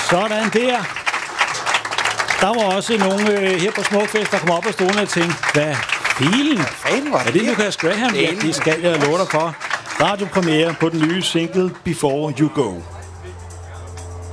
Sådan der. Der var også nogen her på Smukfest, der kom op på stolen og tænkte, hvad filen? Er det Lucas Graham? Ja, det skal jeg love dig for. Radiopremiere på den nye single Before You Go.